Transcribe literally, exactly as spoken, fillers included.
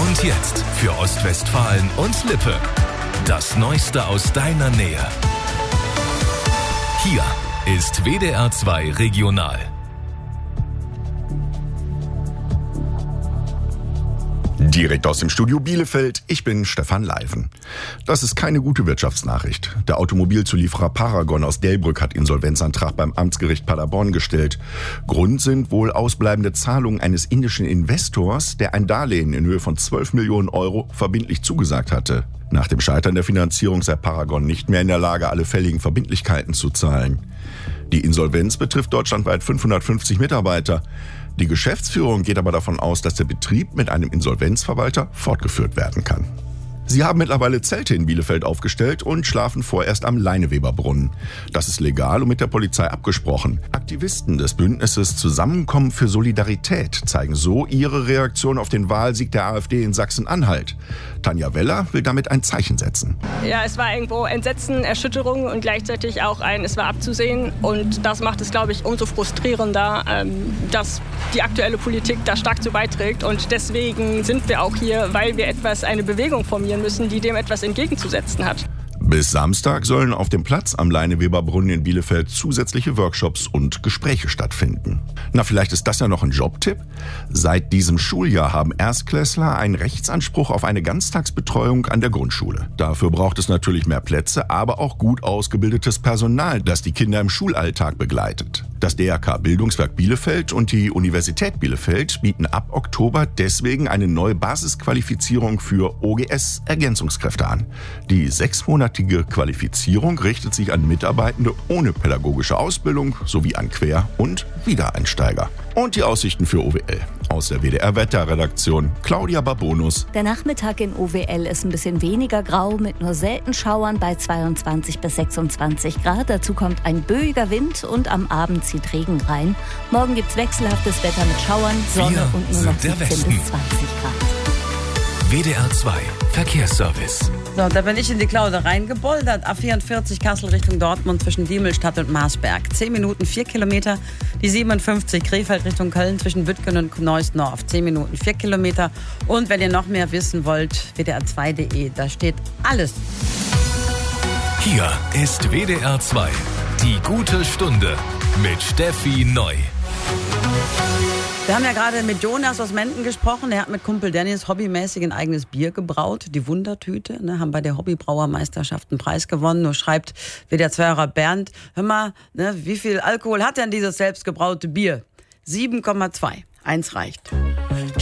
Und jetzt für Ostwestfalen und Lippe. Das Neueste aus deiner Nähe. Hier ist W D R zwei Regional. Direkt aus dem Studio Bielefeld, ich bin Stefan Leiven. Das ist keine gute Wirtschaftsnachricht. Der Automobilzulieferer Paragon aus Delbrück hat Insolvenzantrag beim Amtsgericht Paderborn gestellt. Grund sind wohl ausbleibende Zahlungen eines indischen Investors, der ein Darlehen in Höhe von zwölf Millionen Euro verbindlich zugesagt hatte. Nach dem Scheitern der Finanzierung sei Paragon nicht mehr in der Lage, alle fälligen Verbindlichkeiten zu zahlen. Die Insolvenz betrifft deutschlandweit fünfhundertfünfzig Mitarbeiter. Die Geschäftsführung geht aber davon aus, dass der Betrieb mit einem Insolvenzverwalter fortgeführt werden kann. Sie haben mittlerweile Zelte in Bielefeld aufgestellt und schlafen vorerst am Leineweberbrunnen. Das ist legal und mit der Polizei abgesprochen. Aktivisten des Bündnisses Zusammenkommen für Solidarität zeigen so ihre Reaktion auf den Wahlsieg der AfD in Sachsen-Anhalt. Tanja Weller will damit ein Zeichen setzen. Ja, es war irgendwo Entsetzen, Erschütterung und gleichzeitig auch ein, es war abzusehen. Und das macht es, glaube ich, umso frustrierender, ähm, dass die aktuelle Politik da stark zu beiträgt. Und deswegen sind wir auch hier, weil wir etwas, eine Bewegung formieren müssen, die dem etwas entgegenzusetzen hat. Bis Samstag sollen auf dem Platz am Leineweberbrunnen in Bielefeld zusätzliche Workshops und Gespräche stattfinden. Na, vielleicht ist das ja noch ein Jobtipp? Seit diesem Schuljahr haben Erstklässler einen Rechtsanspruch auf eine Ganztagsbetreuung an der Grundschule. Dafür braucht es natürlich mehr Plätze, aber auch gut ausgebildetes Personal, das die Kinder im Schulalltag begleitet. Das D R K Bildungswerk Bielefeld und die Universität Bielefeld bieten ab Oktober deswegen eine neue Basisqualifizierung für O G S-Ergänzungskräfte an. Die sechsmonatige Qualifizierung richtet sich an Mitarbeitende ohne pädagogische Ausbildung sowie an Quer- und Wiedereinsteiger. Und die Aussichten für O W L. Aus der W D R-Wetterredaktion Claudia Babonus. Der Nachmittag in O W L ist ein bisschen weniger grau mit nur selten Schauern bei zweiundzwanzig bis sechsundzwanzig Grad. Dazu kommt ein böiger Wind und am Abend zieht Regen rein. Morgen gibt's wechselhaftes Wetter mit Schauern, Sonne Wir und nur noch sind der siebzehn Westen. bis zwanzig Grad. W D R zwei Verkehrsservice. So, da bin ich in die Klaude reingeboldert. A vierundvierzig Kassel Richtung Dortmund zwischen Diemelstadt und Marsberg. zehn Minuten, vier Kilometer. Die siebenundfünfzig Krefeld Richtung Köln zwischen Büttgen und Neuss-Norf. zehn Minuten, vier Kilometer. Und wenn ihr noch mehr wissen wollt, W D R zwei punkt de. Da steht alles. Hier ist W D R zwei. Die gute Stunde mit Steffi Neu. Wir haben ja gerade mit Jonas aus Menden gesprochen. Er hat mit Kumpel Dennis hobbymäßig ein eigenes Bier gebraut. Die Wundertüte. Ne, haben bei der Hobbybrauermeisterschaft einen Preis gewonnen. Nur schreibt W D R zwei-Hörer Bernd, hör mal, ne, wie viel Alkohol hat denn dieses selbstgebraute Bier? sieben Komma zwei. Eins reicht.